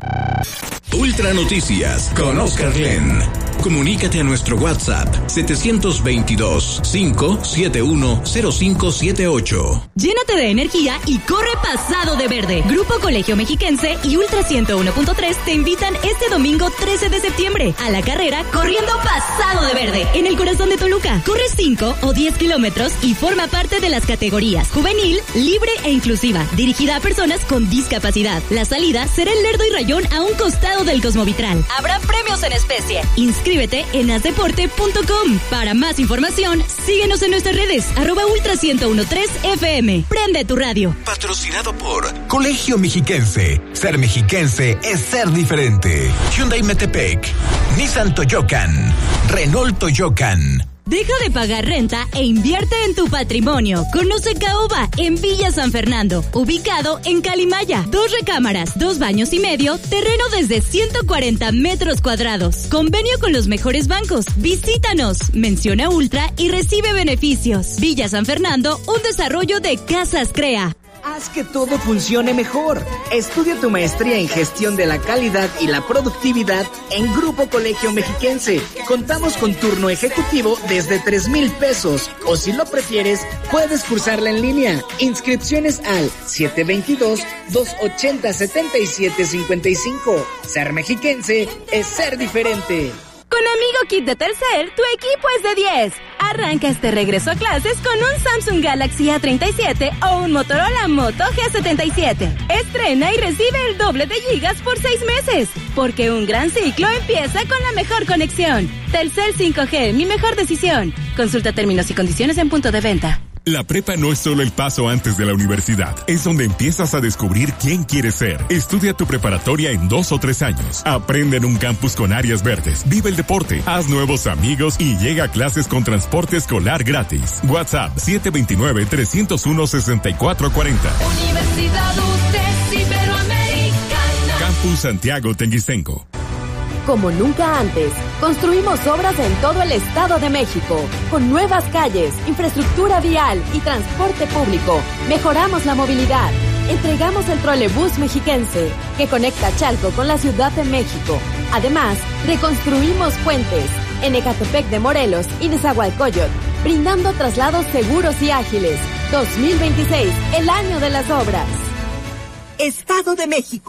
Ultra Noticias con Oscar Glenn. Comunícate a nuestro WhatsApp setecientos veintidós, cinco setenta y uno, cero cinco siete ocho. Llénate de energía y corre pasado de verde. Grupo Colegio Mexiquense y Ultra ciento uno punto tres te invitan este domingo trece de septiembre a la carrera Corriendo Pasado de Verde en el corazón de Toluca. Corre cinco o diez kilómetros y forma parte de las categorías juvenil, libre e inclusiva, dirigida a personas con discapacidad. La salida será en Lerdo y Rayón a un costado del Cosmovitral. Habrá premios en especie. Inscríbete en asdeporte punto com. Para más información, síguenos en nuestras redes, arroba ultra ciento uno punto tres F M. Prende tu radio. Patrocinado por Colegio Mexiquense. Ser mexiquense es ser diferente. Hyundai Metepec, Nissan Toyocan, Renault Toyocan. Deja de pagar renta e invierte en tu patrimonio. Conoce Caoba en Villa San Fernando, ubicado en Calimaya. Dos recámaras, dos baños y medio, terreno desde ciento cuarenta metros cuadrados. Convenio con los mejores bancos. Visítanos, menciona Ultra y recibe beneficios. Villa San Fernando, un desarrollo de Casas Crea. Haz que todo funcione mejor. Estudia tu maestría en gestión de la calidad y la productividad en Grupo Colegio Mexiquense. Contamos con turno ejecutivo desde tres mil pesos. O si lo prefieres, puedes cursarla en línea. Inscripciones al siete dos dos, dos ocho cero, siete siete cinco cinco. Ser mexiquense es ser diferente. Con Amigo Kit de Telcel, tu equipo es de diez. Arranca este regreso a clases con un Samsung Galaxy A treinta y siete o un Motorola Moto G setenta y siete. Estrena y recibe el doble de gigas por seis meses. Porque un gran ciclo empieza con la mejor conexión. Telcel cinco G, mi mejor decisión. Consulta términos y condiciones en punto de venta. La prepa no es solo el paso antes de la universidad, es donde empiezas a descubrir quién quieres ser. Estudia tu preparatoria en dos o tres años. Aprende en un campus con áreas verdes, vive el deporte, haz nuevos amigos y llega a clases con transporte escolar gratis. WhatsApp siete dos nueve, tres cero uno, seis cuatro cuatro cero. Universidad U T E S Iberoamericana. Campus Santiago Tenguistenco. Como nunca antes, construimos obras en todo el Estado de México, con nuevas calles, infraestructura vial y transporte público. Mejoramos la movilidad. Entregamos el trolebús mexiquense, que conecta Chalco con la Ciudad de México. Además, reconstruimos puentes en Ecatepec de Morelos y Nezahualcóyotl, brindando traslados seguros y ágiles. dos mil veintiséis, el año de las obras. Estado de México.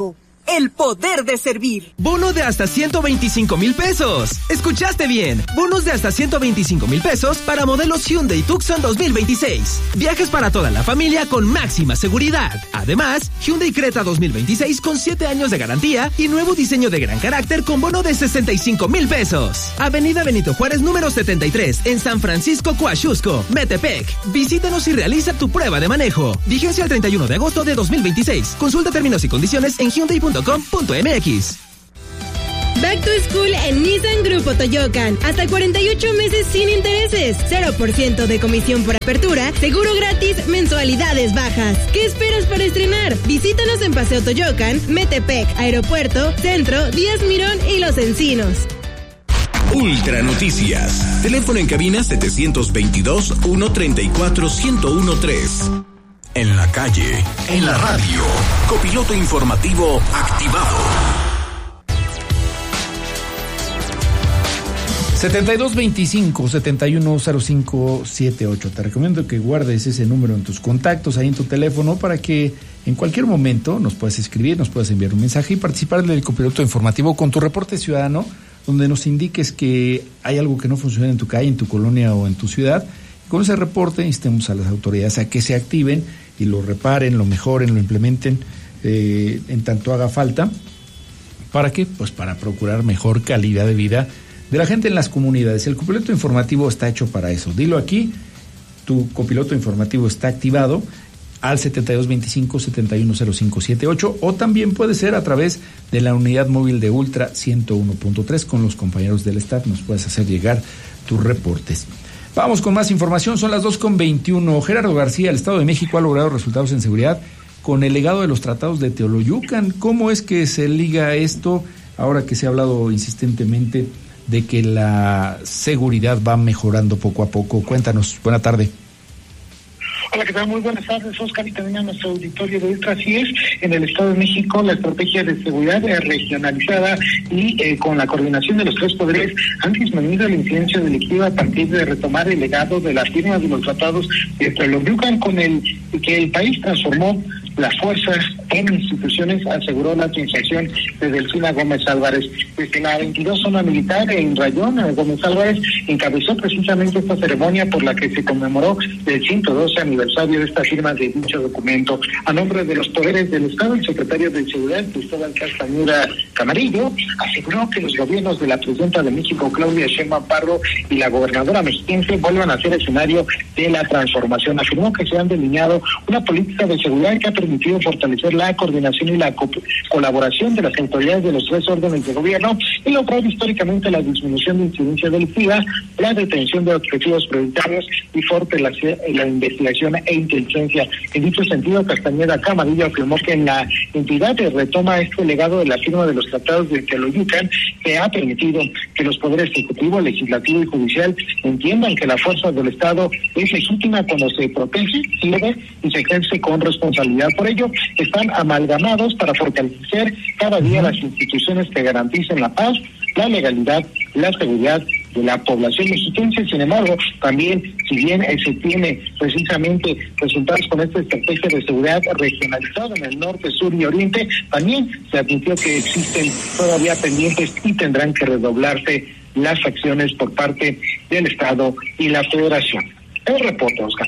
el poder de servir. Bono de hasta ciento veinticinco mil pesos. ¿Escuchaste bien? Bonos de hasta ciento veinticinco mil pesos para modelos Hyundai Tucson dos mil veintiséis. Viajes para toda la familia con máxima seguridad. Además, Hyundai Creta dos mil veintiséis con siete años de garantía y nuevo diseño de gran carácter con bono de sesenta y cinco mil pesos. Avenida Benito Juárez número setenta y tres en San Francisco, Coaxusco, Metepec. Visítanos y realiza tu prueba de manejo. Vigencia el treinta y uno de agosto de dos mil veintiséis. Consulta términos y condiciones en hyundai punto com punto m x. Back to School en Nissan Grupo Toyocan. Hasta cuarenta y ocho meses sin intereses. cero por ciento de comisión por apertura. Seguro gratis, mensualidades bajas. ¿Qué esperas para estrenar? Visítanos en Paseo Toyocan, Metepec, Aeropuerto, Centro, Díaz Mirón y Los Encinos. Ultra Noticias. Teléfono en cabina setecientos veintidós, ciento treinta y cuatro, ciento trece. En la calle, en la radio. Copiloto informativo activado. setenta y dos veinticinco, setenta y uno cero cinco setenta y ocho. Te recomiendo que guardes ese número en tus contactos, ahí en tu teléfono, para que en cualquier momento nos puedas escribir, nos puedas enviar un mensaje y participar del copiloto informativo con tu reporte ciudadano, donde nos indiques que hay algo que no funciona en tu calle, en tu colonia o en tu ciudad. Y con ese reporte instemos a las autoridades a que se activen y lo reparen, lo mejoren, lo implementen eh, en tanto haga falta. ¿Para qué? Pues para procurar mejor calidad de vida de la gente en las comunidades. El copiloto informativo está hecho para eso. Dilo aquí, tu copiloto informativo está activado al setenta y dos veinticinco, setenta y uno cero cinco setenta y ocho, o también puede ser a través de la unidad móvil de Ultra ciento uno punto tres con los compañeros del staff. Nos puedes hacer llegar tus reportes. Vamos con más información, son las dos con veintiuno. Gerardo García, el Estado de México ha logrado resultados en seguridad con el legado de los tratados de Teoloyucan. ¿Cómo es que se liga esto ahora que se ha hablado insistentemente de que la seguridad va mejorando poco a poco? Cuéntanos, buena tarde. Hola, ¿qué tal? Muy buenas tardes, Oscar, y también a nuestro auditorio de Ultra. Así es, en el Estado de México la estrategia de seguridad regionalizada y eh, con la coordinación de los tres poderes han disminuido la incidencia delictiva a partir de retomar el legado de la firma de los tratados de Teoloyucan, con el que el país transformó las fuerzas en instituciones, aseguró la administración de Delfina Gómez Álvarez. Desde la veintidós zona militar en Rayón, Gómez Álvarez encabezó precisamente esta ceremonia por la que se conmemoró el ciento doce aniversario de esta firma de dicho documento. A nombre de los poderes del Estado, el secretario de Seguridad, Cristóbal Castañeda Camarillo, aseguró que los gobiernos de la presidenta de México, Claudia Sheinbaum Pardo, y la gobernadora mexiquense vuelvan a ser escenario de la transformación. Afirmó que se han delineado una política de seguridad que ha permitido fortalecer la coordinación y la co- colaboración de las autoridades de los tres órdenes de gobierno y lograr históricamente la disminución de incidencia delictiva, la detención de objetivos prioritarios y fortalecer la investigación e inteligencia. En dicho sentido, Castañeda Camarillo afirmó que en la entidad retoma este legado de la firma de los tratados de Teoloyucan, que ha permitido que los poderes ejecutivo, legislativo y judicial entiendan que la fuerza del Estado es legítima cuando se protege, sirve y se ejerce con responsabilidad. Por ello, están amalgamados para fortalecer cada día las instituciones que garanticen la paz, la legalidad, la seguridad de la población mexiquense. Sin embargo, también, si bien eh, se tiene precisamente resultados con esta estrategia de seguridad regionalizada en el norte, sur y oriente, también se admitió que existen todavía pendientes y tendrán que redoblarse las acciones por parte del Estado y la Federación. El reporte, Oscar.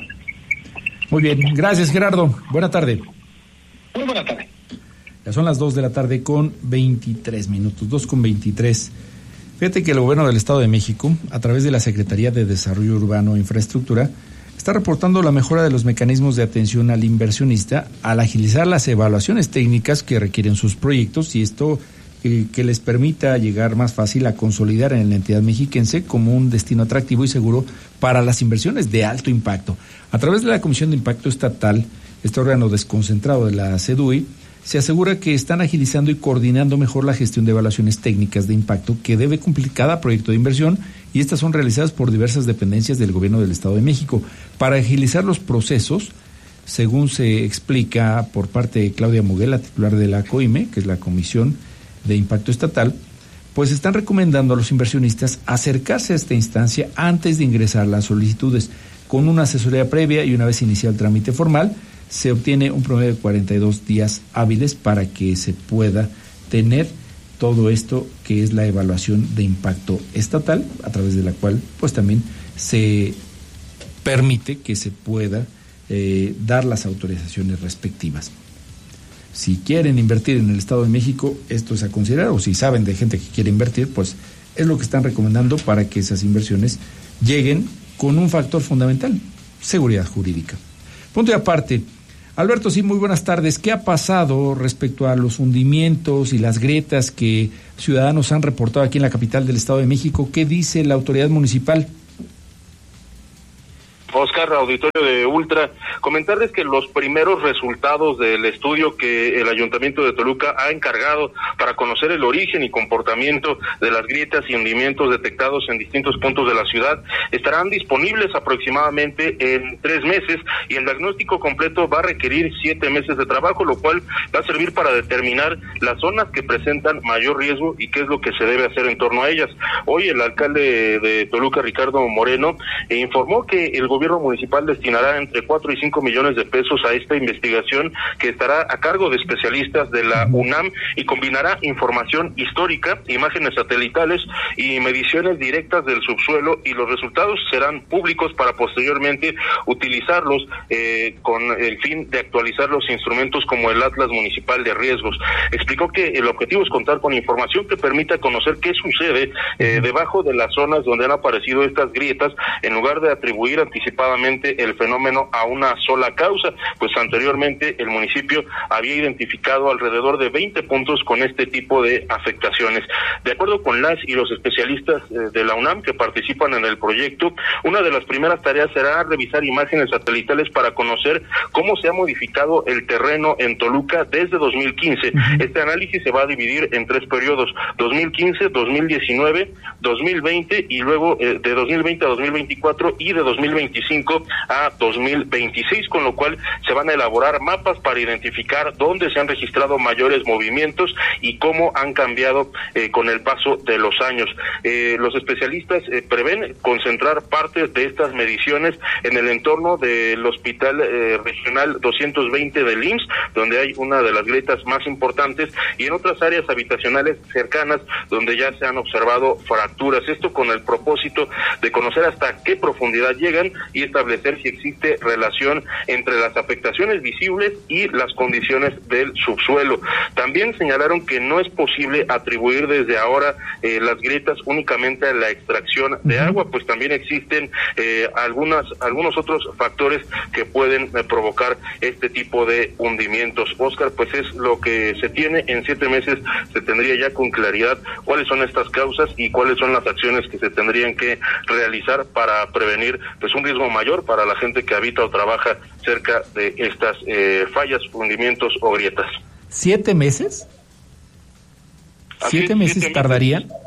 Muy bien, gracias, Gerardo. Buena tarde. Muy buena tarde. Ya son las dos de la tarde con veintitrés minutos, dos con veintitrés. Fíjate que el gobierno del Estado de México, a través de la Secretaría de Desarrollo Urbano e Infraestructura, está reportando la mejora de los mecanismos de atención al inversionista al agilizar las evaluaciones técnicas que requieren sus proyectos, y esto eh, que les permita llegar más fácil a consolidar en la entidad mexiquense como un destino atractivo y seguro para las inversiones de alto impacto. A través de la Comisión de Impacto Estatal, este órgano desconcentrado de la CEDUI, se asegura que están agilizando y coordinando mejor la gestión de evaluaciones técnicas de impacto que debe cumplir cada proyecto de inversión, y estas son realizadas por diversas dependencias del Gobierno del Estado de México. Para agilizar los procesos, según se explica por parte de Claudia Muguel, la titular de la COIME, que es la Comisión de Impacto Estatal, pues están recomendando a los inversionistas acercarse a esta instancia antes de ingresar las solicitudes. Con una asesoría previa y una vez iniciado el trámite formal, se obtiene un promedio de cuarenta y dos días hábiles para que se pueda tener todo esto que es la evaluación de impacto estatal, a través de la cual pues también se permite que se pueda eh, dar las autorizaciones respectivas. Si quieren invertir en el Estado de México, esto es a considerar, o si saben de gente que quiere invertir, pues es lo que están recomendando para que esas inversiones lleguen con un factor fundamental, seguridad jurídica. Punto y aparte. Alberto, sí, muy buenas tardes. ¿Qué ha pasado respecto a los hundimientos y las grietas que ciudadanos han reportado aquí en la capital del Estado de México? ¿Qué dice la autoridad municipal? Oscar, auditorio de Ultra, comentarles que los primeros resultados del estudio que el Ayuntamiento de Toluca ha encargado para conocer el origen y comportamiento de las grietas y hundimientos detectados en distintos puntos de la ciudad estarán disponibles aproximadamente en tres meses y el diagnóstico completo va a requerir siete meses de trabajo, lo cual va a servir para determinar las zonas que presentan mayor riesgo y qué es lo que se debe hacer en torno a ellas. Hoy el alcalde de Toluca, Ricardo Moreno, informó que el gobierno gobierno municipal destinará entre cuatro y cinco millones de pesos a esta investigación que estará a cargo de especialistas de la UNAM y combinará información histórica, imágenes satelitales y mediciones directas del subsuelo, y los resultados serán públicos para posteriormente utilizarlos eh, con el fin de actualizar los instrumentos como el Atlas Municipal de Riesgos. Explicó que el objetivo es contar con información que permita conocer qué sucede eh, debajo de las zonas donde han aparecido estas grietas, en lugar de atribuir anticipadamente el fenómeno a una sola causa, pues anteriormente el municipio había identificado alrededor de veinte puntos con este tipo de afectaciones. De acuerdo con las y los especialistas eh, de la UNAM que participan en el proyecto, una de las primeras tareas será revisar imágenes satelitales para conocer cómo se ha modificado el terreno en Toluca desde dos mil quince. Este análisis se va a dividir en tres periodos: dos mil quince, dos mil diecinueve, dos mil veinte y luego eh, de dos mil veinte a dos mil veinticuatro y de dos mil veinticinco a dos mil veintiséis, con lo cual se van a elaborar mapas para identificar dónde se han registrado mayores movimientos y cómo han cambiado eh, con el paso de los años. Eh, los especialistas eh, prevén concentrar parte de estas mediciones en el entorno del Hospital eh, Regional doscientos veinte del I M S S, donde hay una de las grietas más importantes, y en otras áreas habitacionales cercanas donde ya se han observado fracturas. Esto con el propósito de conocer hasta qué profundidad llegan y establecer si existe relación entre las afectaciones visibles y las condiciones del subsuelo. También señalaron que no es posible atribuir desde ahora eh, las grietas únicamente a la extracción de agua, pues también existen eh, algunas algunos otros factores que pueden eh, provocar este tipo de hundimientos. Oscar, pues es lo que se tiene. En siete meses se tendría ya con claridad cuáles son estas causas y cuáles son las acciones que se tendrían que realizar para prevenir pues un riesgo mayor para la gente que habita o trabaja cerca de estas eh, fallas, hundimientos o grietas. ¿Siete meses? ¿Siete meses siete tardarían? Meses.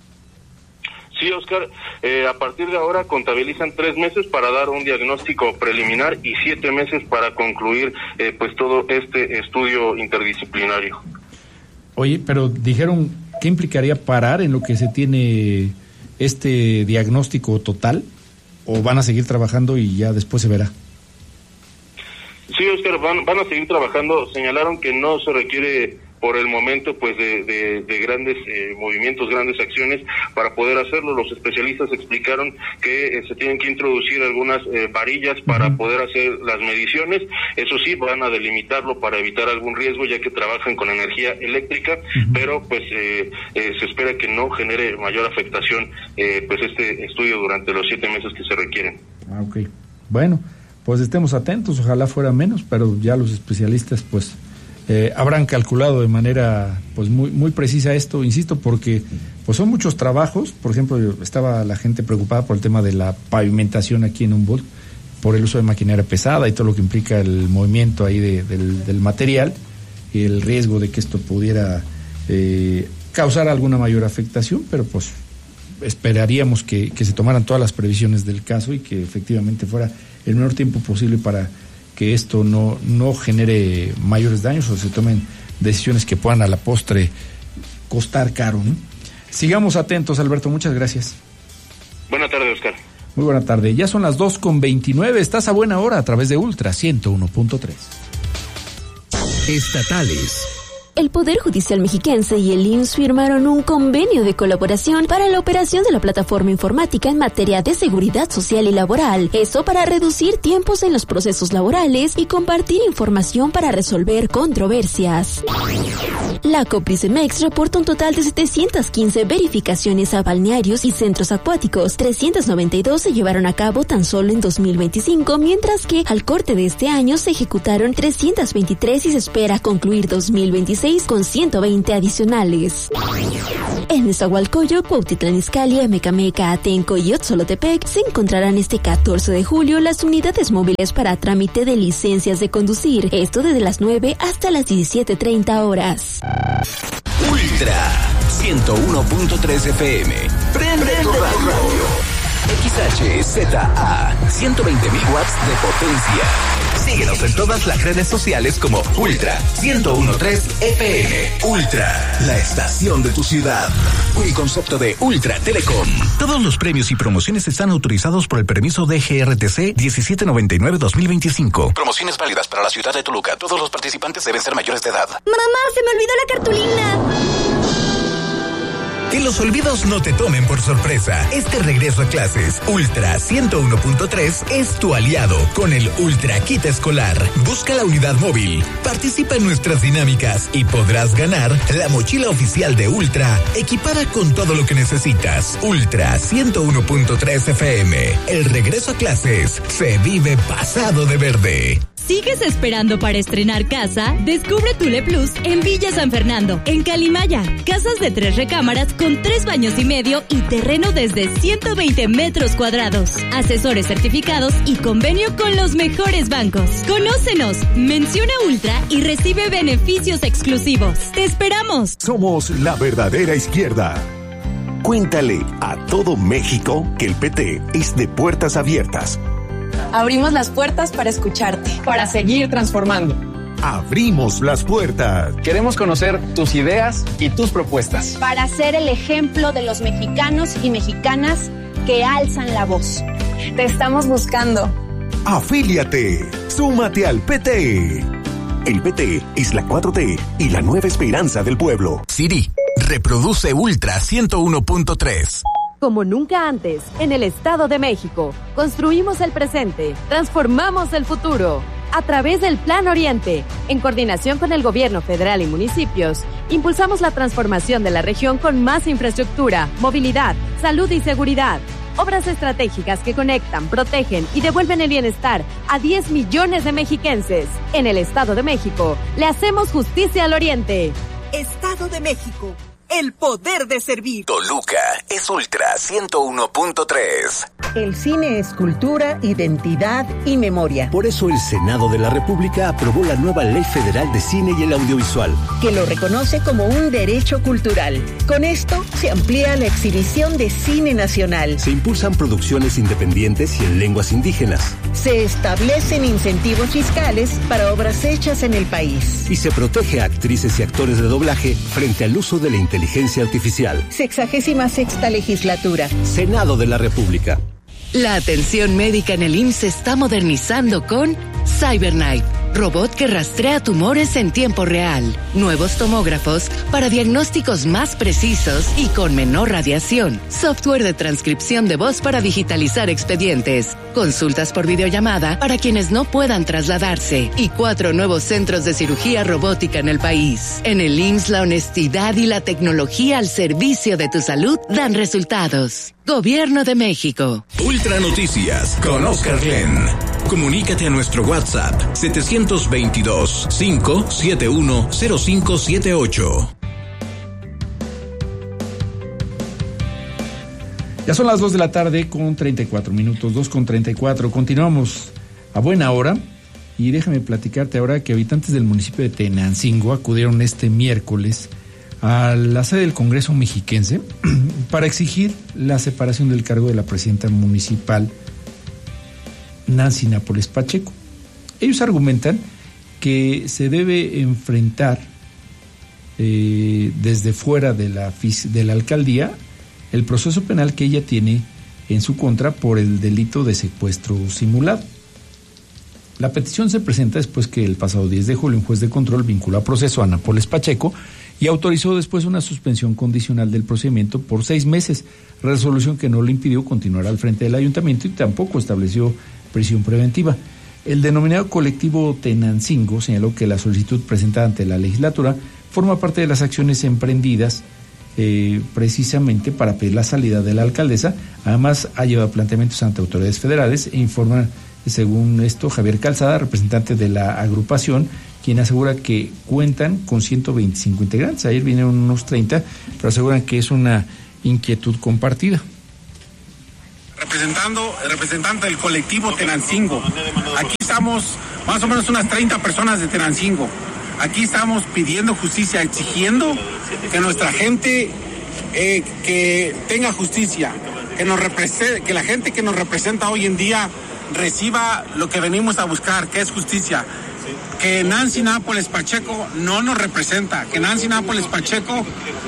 Sí, Oscar, eh, a partir de ahora contabilizan tres meses para dar un diagnóstico preliminar y siete meses para concluir eh, pues todo este estudio interdisciplinario. Oye, pero dijeron, ¿qué implicaría parar en lo que se tiene este diagnóstico total? ¿O van a seguir trabajando y ya después se verá? Sí, Oscar, van, van a seguir trabajando. Señalaron que no se requiere por el momento pues de, de, de grandes eh, movimientos, grandes acciones para poder hacerlo. Los especialistas explicaron que eh, se tienen que introducir algunas eh, varillas para uh-huh. poder hacer las mediciones. Eso sí, van a delimitarlo para evitar algún riesgo, ya que trabajan con energía eléctrica, uh-huh. pero pues eh, eh, se espera que no genere mayor afectación eh, pues este estudio durante los siete meses que se requieren. Ah, ok. Bueno, pues estemos atentos, ojalá fuera menos, pero ya los especialistas pues Eh, habrán calculado de manera pues muy muy precisa esto, insisto, porque pues son muchos trabajos. Por ejemplo, estaba la gente preocupada por el tema de la pavimentación aquí en Humboldt, por el uso de maquinaria pesada y todo lo que implica el movimiento ahí de, del, del material, y el riesgo de que esto pudiera eh, causar alguna mayor afectación, pero pues esperaríamos que, que se tomaran todas las previsiones del caso y que efectivamente fuera el menor tiempo posible para que esto no, no genere mayores daños o se tomen decisiones que puedan a la postre costar caro, ¿no? Sigamos atentos, Alberto, muchas gracias. Buenas tardes, Oscar. Muy buena tarde. Ya son las dos con veintinueve, estás a buena hora a través de Ultra ciento uno punto tres. Estatales. El Poder Judicial Mexiquense y el I M S S firmaron un convenio de colaboración para la operación de la plataforma informática en materia de seguridad social y laboral. Esto para reducir tiempos en los procesos laborales y compartir información para resolver controversias. La Copricemex reporta un total de setecientas quince verificaciones a balnearios y centros acuáticos. trescientas noventa y dos se llevaron a cabo tan solo en dos mil veinticinco, mientras que al corte de este año se ejecutaron trescientas veintitrés y se espera concluir dos mil veintiséis con ciento veinte adicionales. En Nezahualcóyotl, Cuautitlán Izcalli, Mecameca, Atenco y Otzolotepec se encontrarán este catorce de julio las unidades móviles para trámite de licencias de conducir, esto desde las nueve hasta las diecisiete treinta horas. Ultra ciento uno punto tres F M. Prende tu radio. X H Z A, ciento veinte mil watts de potencia. Síguenos en todas las redes sociales como Ultra ciento uno punto tres F M. Ultra, la estación de tu ciudad. Un concepto de Ultra Telecom. Todos los premios y promociones están autorizados por el permiso de G R T C diecisiete noventa y nueve guion dos mil veinticinco. Promociones válidas para la ciudad de Toluca. Todos los participantes deben ser mayores de edad. Mamá, se me olvidó la cartulina. Que los olvidos no te tomen por sorpresa. Este regreso a clases, Ultra ciento uno punto tres, es tu aliado con el Ultra Kit Escolar. Busca la unidad móvil, participa en nuestras dinámicas y podrás ganar la mochila oficial de Ultra, equipada con todo lo que necesitas. Ultra ciento uno punto tres F M. El regreso a clases se vive pasado de verde. ¿Sigues esperando para estrenar casa? Descubre Tule Plus en Villa San Fernando, en Calimaya. Casas de tres recámaras con tres baños y medio y terreno desde ciento veinte metros cuadrados. Asesores certificados y convenio con los mejores bancos. Conócenos, menciona Ultra y recibe beneficios exclusivos. ¡Te esperamos! Somos la verdadera izquierda. Cuéntale a todo México que el P T es de puertas abiertas. Abrimos las puertas para escucharte, para seguir transformando. Abrimos las puertas. Queremos conocer tus ideas y tus propuestas. Para ser el ejemplo de los mexicanos y mexicanas que alzan la voz. Te estamos buscando. Afíliate. Súmate al P T. El P T es la cuatro T y la nueva esperanza del pueblo. Siri, reproduce Ultra ciento uno punto tres. Como nunca antes, en el Estado de México, construimos el presente, transformamos el futuro. A través del Plan Oriente, en coordinación con el gobierno federal y municipios, impulsamos la transformación de la región con más infraestructura, movilidad, salud y seguridad. Obras estratégicas que conectan, protegen y devuelven el bienestar a diez millones de mexiquenses. En el Estado de México, le hacemos justicia al Oriente. Estado de México. El poder de servir. Toluca es Ultra ciento uno punto tres. El cine es cultura, identidad y memoria. Por eso el Senado de la República aprobó la nueva Ley Federal de Cine y el Audiovisual, que lo reconoce como un derecho cultural. Con esto se amplía la exhibición de cine nacional. Se impulsan producciones independientes y en lenguas indígenas. Se establecen incentivos fiscales para obras hechas en el país. Y se protege a actrices y actores de doblaje frente al uso de la inteligencia Inteligencia Artificial. Sexagésima sexta legislatura. Senado de la República. La atención médica en el I M S S se está modernizando con CyberKnife, robot que rastrea tumores en tiempo real. Nuevos tomógrafos para diagnósticos más precisos y con menor radiación. Software de transcripción de voz para digitalizar expedientes. Consultas por videollamada para quienes no puedan trasladarse. Y cuatro nuevos centros de cirugía robótica en el país. En el I M S S la honestidad y la tecnología al servicio de tu salud dan resultados. Gobierno de México. Ultra Noticias con Oscar Glenn. Comunícate a nuestro WhatsApp setecientos veintidós, cinco setenta y uno, cero cinco setenta y ocho. Ya son las dos de la tarde con treinta y cuatro minutos, dos con treinta y cuatro. Continuamos a buena hora y déjame platicarte ahora que habitantes del municipio de Tenancingo acudieron este miércoles a la sede del Congreso mexiquense para exigir la separación del cargo de la presidenta municipal Nancy Nápoles Pacheco. Ellos argumentan que se debe enfrentar eh, desde fuera de la, de la alcaldía el proceso penal que ella tiene en su contra por el delito de secuestro simulado. La petición se presenta después que el pasado diez de julio un juez de control vinculó a proceso a Nápoles Pacheco y autorizó después una suspensión condicional del procedimiento por seis meses, resolución que no le impidió continuar al frente del ayuntamiento y tampoco estableció prisión preventiva. El denominado colectivo Tenancingo señaló que la solicitud presentada ante la legislatura forma parte de las acciones emprendidas eh, precisamente para pedir la salida de la alcaldesa. Además, ha llevado planteamientos ante autoridades federales e informa, según esto, Javier Calzada, representante de la agrupación, quien asegura que cuentan con ciento veinticinco integrantes. Ayer vinieron unos treinta, pero aseguran que es una inquietud compartida. Representando, representante del colectivo Tenancingo. Aquí estamos más o menos unas treinta personas de Tenancingo. Aquí estamos pidiendo justicia, exigiendo que nuestra gente eh, que tenga justicia, que nos represente, que la gente que nos representa hoy en día reciba lo que venimos a buscar, que es justicia. Que Nancy Nápoles Pacheco no nos representa, que Nancy Nápoles Pacheco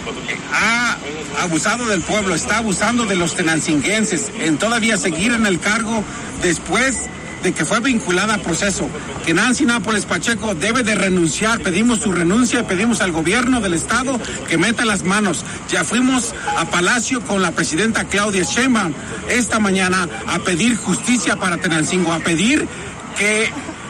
ha abusado del pueblo, está abusando de los tenancinguenses, en todavía seguir en el cargo después de que fue vinculada a proceso. Que Nancy Nápoles Pacheco debe de renunciar, pedimos su renuncia, pedimos al gobierno del estado que meta las manos. Ya fuimos a Palacio con la presidenta Claudia Sheinbaum esta mañana a pedir justicia para Tenancingo, a pedir que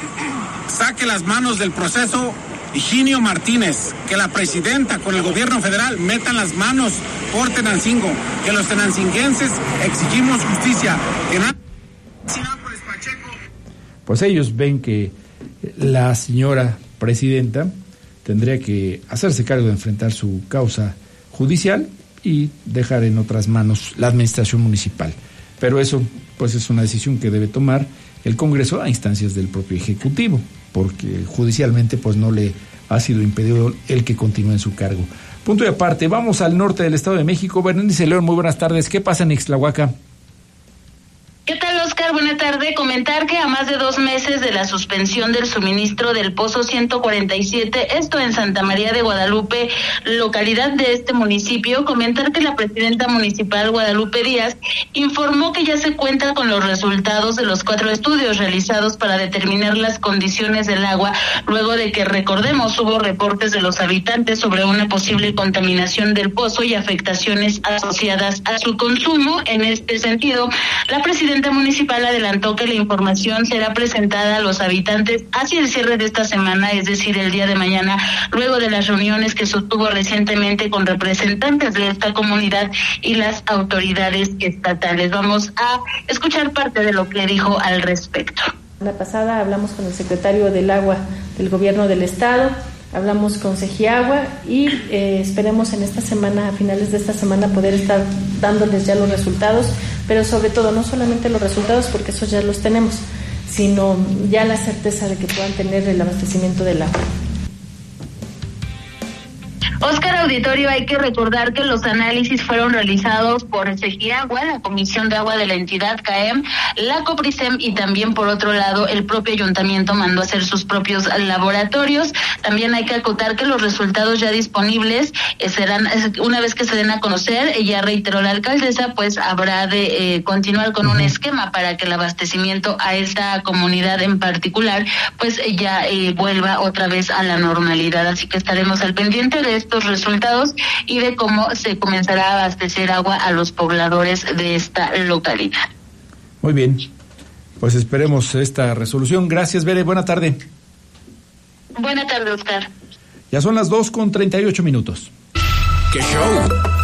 saque las manos del proceso Higinio Martínez, que la presidenta con el gobierno federal metan las manos por Tenancingo, que los tenancinguenses exigimos justicia. Que Nancy Nápoles Pacheco... Pues ellos ven que la señora presidenta tendría que hacerse cargo de enfrentar su causa judicial y dejar en otras manos la administración municipal. Pero eso, pues, es una decisión que debe tomar el Congreso a instancias del propio Ejecutivo, porque judicialmente pues no le ha sido impedido el que continúe en su cargo. Punto y aparte, vamos al norte del Estado de México. Berenice León, muy buenas tardes. ¿Qué pasa en Ixtlahuaca? ¿Qué tal, Oscar? Buena tarde. Comentar que a más de dos meses de la suspensión del suministro del Pozo ciento cuarenta y siete, esto en Santa María de Guadalupe, localidad de este municipio, comentar que la presidenta municipal Guadalupe Díaz informó que ya se cuenta con los resultados de los cuatro estudios realizados para determinar las condiciones del agua, luego de que, recordemos, hubo reportes de los habitantes sobre una posible contaminación del pozo y afectaciones asociadas a su consumo. En este sentido, la presidenta municipal adelantó que la información será presentada a los habitantes hacia el cierre de esta semana, es decir, el día de mañana, luego de las reuniones que sostuvo recientemente con representantes de esta comunidad y las autoridades estatales. Vamos a escuchar parte de lo que dijo al respecto. La pasada hablamos con el secretario del Agua del Gobierno del Estado, hablamos con Segiagua y eh, esperemos en esta semana, a finales de esta semana, poder estar dándoles ya los resultados, pero sobre todo no solamente los resultados, porque esos ya los tenemos, sino ya la certeza de que puedan tener el abastecimiento del agua. Oscar, auditorio, hay que recordar que los análisis fueron realizados por Segiagua, la Comisión de Agua de la entidad C A E M, la COPRISEM y también, por otro lado, el propio ayuntamiento mandó a hacer sus propios laboratorios. También hay que acotar que los resultados ya disponibles eh, serán, una vez que se den a conocer, ya reiteró la alcaldesa, pues habrá de eh, continuar con un esquema para que el abastecimiento a esta comunidad en particular, pues ya eh, vuelva otra vez a la normalidad. Así que estaremos al pendiente de esto resultados y de cómo se comenzará a abastecer agua a los pobladores de esta localidad. Muy bien, pues esperemos esta resolución. Gracias, Bere, buena tarde. Buena tarde, Oscar. Ya son las dos con treinta y ocho minutos. ¡Qué show!